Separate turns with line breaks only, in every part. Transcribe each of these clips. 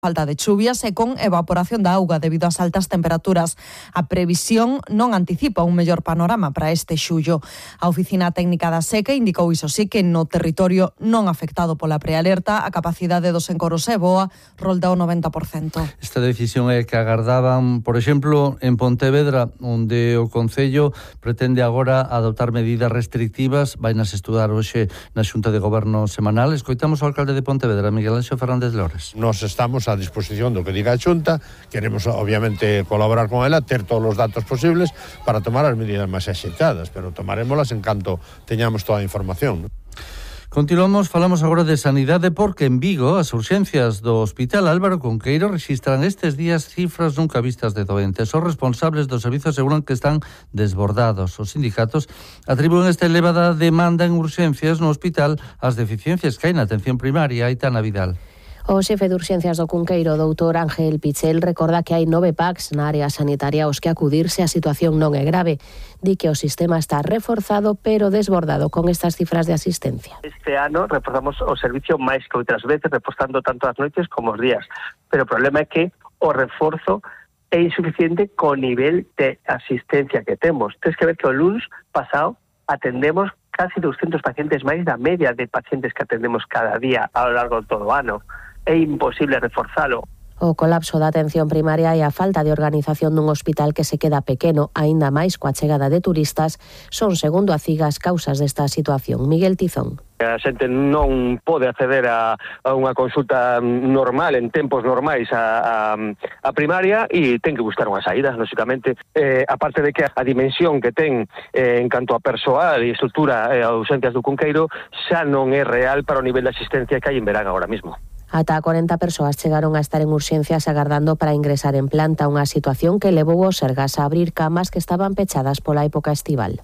falta de chuvias e con evaporación da auga debido ás altas temperaturas. A previsión non anticipa un mellor panorama para este xullo. A Oficina Técnica da Seca indicou iso sí que no territorio non afectado pola prealerta a capacidade dos encoros é boa, rolda o 90%.
Esta decisión é que agardaban, por exemplo, en Pontevedra, onde o Concello pretende agora adoptar medidas restrictivas, vainas estudar hoxe na Xunta de Goberno semanal. Escoitamos ao alcalde de Pontevedra, Miguel Ángel Fernández Lores.
Nos estamos a disposición do que diga a Xunta, queremos obviamente colaborar con ela, ter todos os datos posibles para tomar as medidas máis axeitadas, pero tomarémolas en canto teñamos toda a información.
Continuamos, falamos agora de sanidade porque en Vigo as urxencias do Hospital Álvaro Cunqueiro rexistran estes días cifras nunca vistas de doentes. Os responsables do servizo aseguran que están desbordados. Os sindicatos atribúen esta elevada demanda en urxencias no hospital ás deficiencias que hai na atención primaria. Aitana Vidal.
O xefe de urxencias do Cunqueiro, doutor Ángel Pichel, recorda que hai 9 PACs na área sanitaria aos que acudirse a situación non é grave. Di que o sistema está reforzado pero desbordado con estas cifras de asistencia.
Este ano reforzamos o servicio máis que outras veces, reforzando tanto as noites como os días. Pero o problema é que o reforzo é insuficiente co nivel de asistencia que temos. Tens que ver que o luns pasado atendemos casi 200 pacientes máis da media de pacientes que atendemos cada día a lo largo de todo o ano. É imposible reforzalo.
O colapso da atención primaria e a falta de organización dun hospital que se queda pequeno, aínda máis coa chegada de turistas, son, segundo a CIGA, as causas desta situación. Miguel Tizón.
A xente non pode acceder a unha consulta normal, en tempos normais, a primaria e ten que buscar unha saída, lógicamente. Aparte de que a dimensión que ten en canto a persoal e estrutura a urxencias do Cunqueiro xa non é real para o nivel de asistencia que hai en verán agora mismo.
Ata 40 persoas chegaron a estar en urxencias agardando para ingresar en planta, unha situación que levou o Sergas a abrir camas que estaban pechadas pola época estival.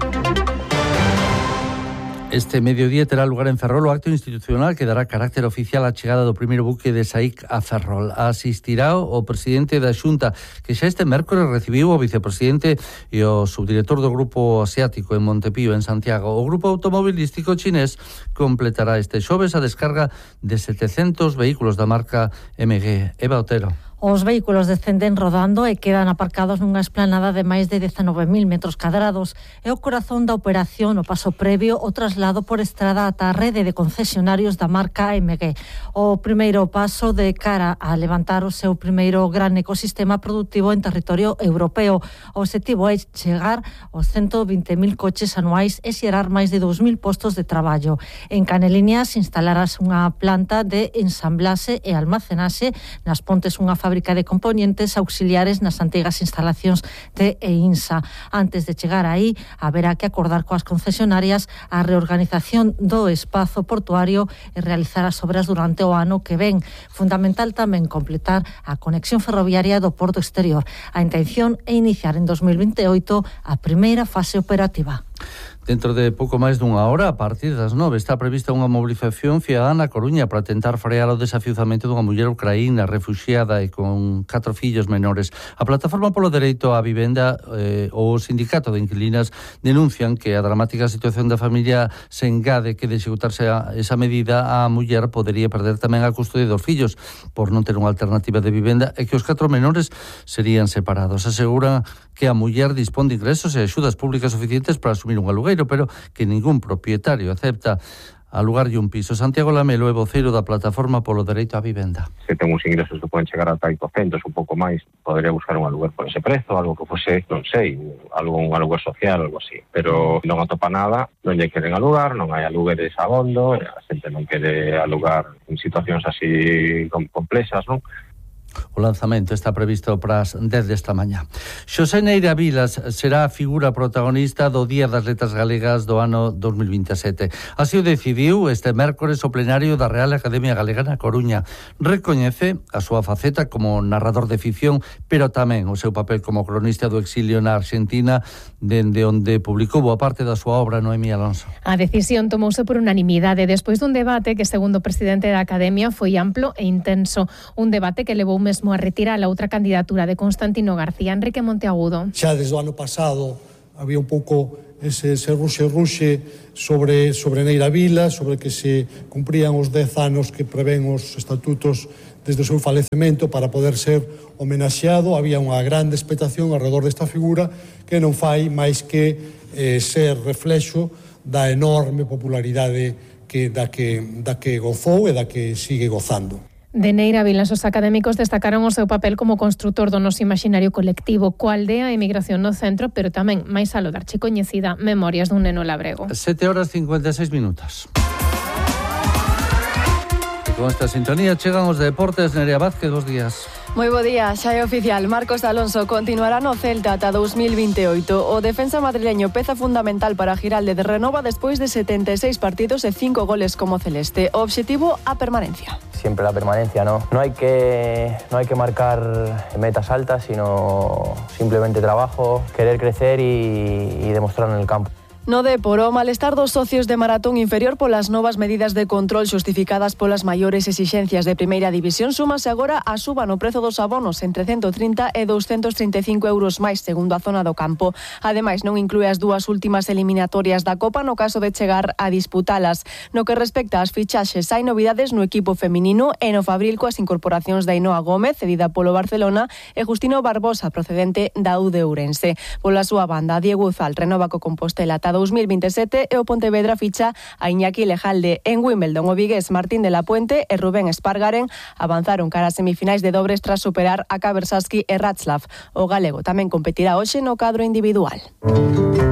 Este mediodía terá lugar en Ferrol o acto institucional que dará carácter oficial á chegada do primeiro buque de SAIC a Ferrol. Asistirá o presidente da Xunta, que xa este mércores recibiu o vicepresidente e o subdirector do Grupo Asiático en Montepío, en Santiago. O grupo automobilístico chinés completará este xoves a descarga de 700 vehículos da marca MG. Eva Otero.
Os vehículos descenden rodando e quedan aparcados nunha esplanada de máis de 19.000 metros cadrados. É o corazón da operación, o paso previo, o traslado por estrada ata a rede de concesionarios da marca MG. O primeiro paso de cara a levantar o seu primeiro gran ecosistema productivo en territorio europeo. O objetivo é chegar aos 120.000 coches anuais e xerar máis de 2.000 postos de traballo. En Caneliñas instalarás unha planta de ensamblaxe e almacenaxe, nas Pontes unha fábrica de componentes auxiliares nas antigas instalacións de EINSA. Antes de chegar aí, haberá que acordar coas concesionarias a reorganización do espazo portuario e realizar as obras durante o ano que ven. Fundamental tamén completar a conexión ferroviaria do porto exterior. A intención é iniciar en 2028 a primeira fase operativa.
Dentro de pouco máis dunha hora, a partir das 9, está prevista unha mobilización cidadana na Coruña para tentar frear o desafiuzamento dunha muller ucraína refuxiada e con 4 fillos menores. A Plataforma polo Dereito á Vivenda o Sindicato de Inquilinas denuncian que a dramática situación da familia se engade que de executarse esa medida a muller podería perder tamén a custodia dos fillos por non ter unha alternativa de vivenda e que os 4 menores serían separados. Aseguran que a muller dispón de ingresos e axudas públicas suficientes para asumir un alugueiro, pero que ningún propietario acepta alugarlle un piso. Santiago Lamelo é voceiro da Plataforma polo Dereito á Vivenda.
Se ten uns ingresos que poden chegar ata 800, un pouco máis, podería buscar un aluguer por ese prezo, algo que fose, non sei, un aluguer social, algo así. Pero non atopa nada, non lle queren alugar, non hai alugueres abondo, a xente non quere alugar en situacións así complexas, non?
O lanzamento está previsto para as 10 desta mañá. Xosé Neira Vilas será a figura protagonista do Día das Letras Galegas do ano 2027. Así o decidiu este mércores o plenario da Real Academia Galega na Coruña. Recoñece a súa faceta como narrador de ficción, pero tamén o seu papel como cronista do exilio na Argentina, dende onde publicou boa parte da súa obra. Noemí Alonso.
A decisión tomouse por unanimidade despois dun debate que, segundo o presidente da Academia, foi amplo e intenso. Un debate que levou mesmo a retirar a outra candidatura de Constantino García. Enrique Monteagudo.
Xa desde o ano pasado había un pouco ese ruxe sobre Neira Vila, sobre que se cumprían os 10 anos que prevén os estatutos desde o seu falecemento para poder ser homenaxeado. Había unha grande expectación alrededor desta figura que non fai máis que ser reflexo da enorme popularidade da que gozou e da que sigue gozando.
De Neira Vilas, os académicos destacaron o seu papel como construtor do noso imaginario colectivo, coa aldea e emigración no centro, pero tamén, máis aló da arche coñecida, Memorias dun neno labrego.
7:56. Con esta sintonía chegan os deportes. Nerea Vázquez, bos días.
Moi bo día, xa é oficial. Marcos Alonso continuará no Celta ata 2028. O defensa madrileño, peza fundamental para Giralde de renova despois de 76 partidos e 5 goles como celeste. O obxectivo, a permanencia.
Siempre la permanencia, ¿no? No hay que marcar metas altas, sino simplemente trabajo, querer crecer y demostrarlo en el campo.
No Depor, o malestar dos socios de Maratón inferior polas novas medidas de control xustificadas polas maiores exixencias de primeira división súmase agora a suba no prezo dos abonos entre 130 e 235 euros máis segundo a zona do campo. Ademais, non inclúe as dúas últimas eliminatorias da Copa no caso de chegar a disputalas. No que respecta ás fichaxes, hai novidades no equipo feminino e no Fabril coas incorporacións de Ainhoa Gómez, cedida polo Barcelona, e Justino Barbosa, procedente da U de Ourense. Pola súa banda, Diego Uzal renova co Compostela ata 2027 e o Pontevedra ficha a Iñaki Lejalde. En Wimbledon, o vigués Martín de la Puente e Rubén Espargaren avanzaron cara a semifinais de dobres tras superar a Kabersaski e Ratzlaff. O galego tamén competirá hoxe no cadro individual.